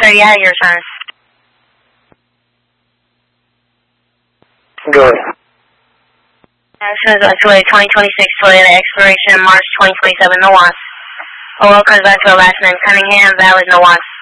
30 out of your son. Good. Actions actually 2026 Toyota, expiration March 2027, no wants. Oil comes back to a last name Cunningham, valid, no wants.